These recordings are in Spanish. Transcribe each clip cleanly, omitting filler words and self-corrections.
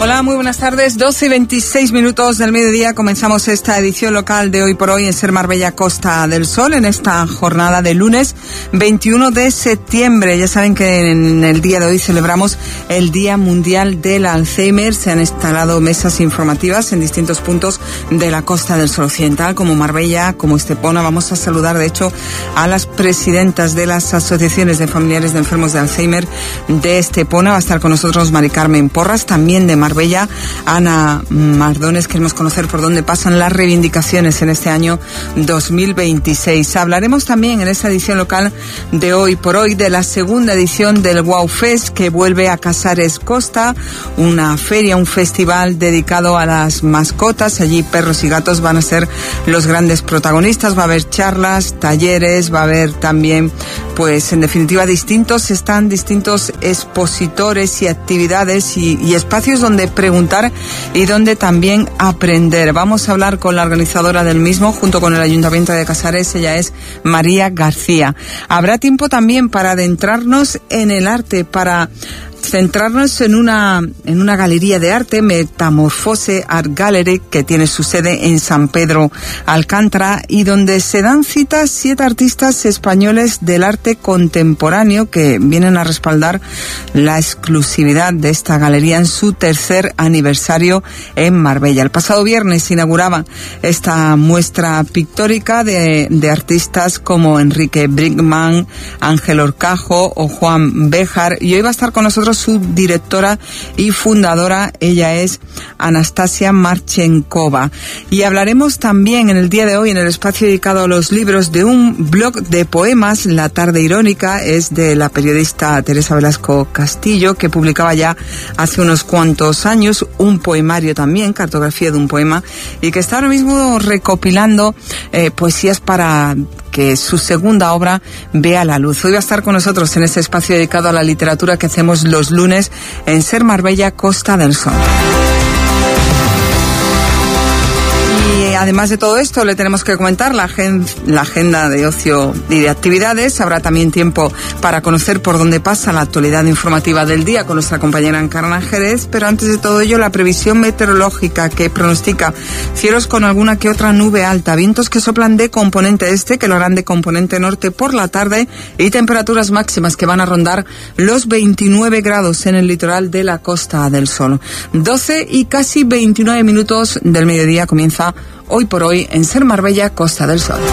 Hola, muy buenas tardes. 12:26 del mediodía. Comenzamos esta edición local de Hoy por Hoy en Ser Marbella, Costa del Sol, en esta jornada de lunes 21 de septiembre. Ya saben que en el día de hoy celebramos el Día Mundial del Alzheimer. Se han instalado mesas informativas en distintos puntos de la Costa del Sol Occidental, como Marbella, como Estepona. Vamos a saludar, de hecho, a las presidentas de las asociaciones de familiares de enfermos de Alzheimer de Estepona. Va a estar con nosotros Mari Carmen Porras, también de Marbella, Ana Mardones. Queremos conocer por dónde pasan las reivindicaciones en este año 2026. Hablaremos también en esta edición local de Hoy por Hoy de la segunda edición del Wow Fest, que vuelve a Casares Costa, una feria, un festival dedicado a las mascotas. Allí perros y gatos van a ser los grandes protagonistas. Va a haber charlas, talleres, va a haber también, pues en definitiva, distintos expositores y actividades y espacios donde preguntar y donde también aprender. Vamos a hablar con la organizadora del mismo, junto con el Ayuntamiento de Casares. Ella es María García. Habrá tiempo también para adentrarnos en el arte, para centrarnos en una galería de arte, Metamorfose Art Gallery, que tiene su sede en San Pedro Alcántara, y donde se dan cita 7 artistas españoles del arte contemporáneo que vienen a respaldar la exclusividad de esta galería en su 3er aniversario en Marbella. El pasado viernes se inauguraba esta muestra pictórica de artistas como Enrique Brinkman, Ángel Horcajo o Juan Béjar, y hoy va a estar con nosotros su directora y fundadora. Ella es Anastasia Marchenkova. Y hablaremos también en el día de hoy, en el espacio dedicado a los libros, de un blog de poemas. La tarde irónica es de la periodista Teresa Velasco Castillo, que publicaba ya hace unos cuantos años un poemario también, cartografía de un poema, y que está ahora mismo recopilando poesías para que su segunda obra vea la luz. Hoy va a estar con nosotros en este espacio dedicado a la literatura que hacemos los lunes en Ser Marbella, Costa del Sol. Y además de todo esto, le tenemos que comentar la agenda de ocio y de actividades. Habrá también tiempo para conocer por dónde pasa la actualidad informativa del día con nuestra compañera Encarna Jerez. Pero antes de todo ello, la previsión meteorológica, que pronostica cielos con alguna que otra nube alta, vientos que soplan de componente este, que lo harán de componente norte por la tarde, y temperaturas máximas que van a rondar los 29 grados en el litoral de la Costa del Sol. 12 y casi 29 minutos del mediodía comienza Hoy por Hoy en Ser Marbella, Costa del Sol.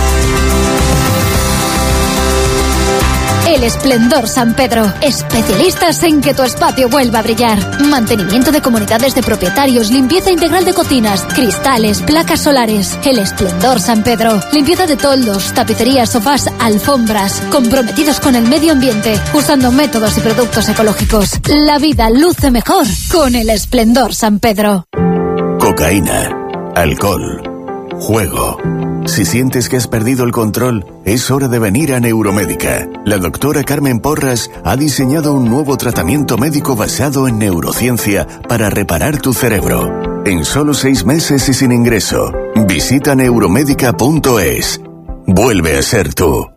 El Esplendor San Pedro. Especialistas en que tu espacio vuelva a brillar. Mantenimiento de comunidades de propietarios, limpieza integral de cocinas, cristales, placas solares. El Esplendor San Pedro. Limpieza de toldos, tapicerías, sofás, alfombras. Comprometidos con el medio ambiente, usando métodos y productos ecológicos. La vida luce mejor con el Esplendor San Pedro. Cocaína, alcohol, juego. Si sientes que has perdido el control, es hora de venir a Neuromédica. La doctora Carmen Porras ha diseñado un nuevo tratamiento médico basado en neurociencia para reparar tu cerebro. En solo 6 meses y sin ingreso. Visita neuromédica.es. Vuelve a ser tú.